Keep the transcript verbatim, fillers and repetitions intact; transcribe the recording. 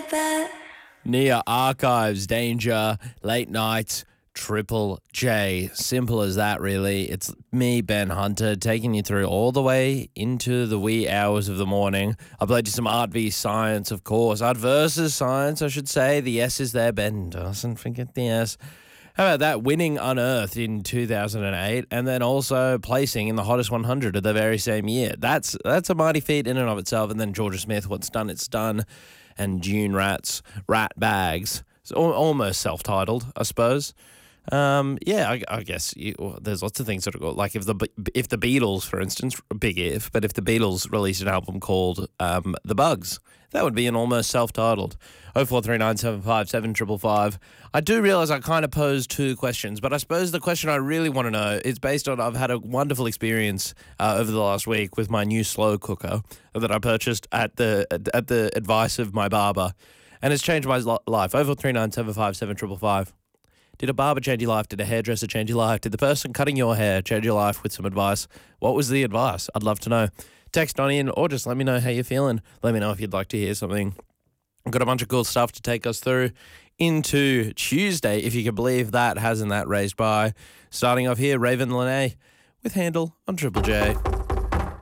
Nia Archives, Danger, Late Nights, Triple J. Simple as that, really. It's me, Ben Hunter, taking you through all the way into the wee hours of the morning. I played you some Art v Science, of course. Art versus Science, I should say. The S is there. Ben doesn't forget the S. How about that? Winning Unearthed in two thousand eight and then also placing in the Hottest one hundred of the very same year. That's that's a mighty feat in and of itself. And then Georgia Smith, What's Done, It's Done. And Dune Rats, Rat Bags. It's al- almost self-titled, I suppose. Um, yeah, I, I guess you, well, there's lots of things that are good. Like if the if the Beatles, for instance, big if, but if the Beatles released an album called um, The Bugs, that would be an almost self-titled. oh four three nine seven five seven five five five. I do realise I kind of posed two questions, but I suppose the question I really want to know is based on I've had a wonderful experience uh, over the last week with my new slow cooker that I purchased at the at the advice of my barber, and it's changed my life. oh four three nine seven five seven five five five. Did a barber change your life? Did a hairdresser change your life? Did the person cutting your hair change your life with some advice? What was the advice? I'd love to know. Text on in or just let me know how you're feeling. Let me know if you'd like to hear something. I've got a bunch of cool stuff to take us through into Tuesday, if you can believe that. Hasn't that raised by? Starting off here, Raven Lene with Handle on Triple J.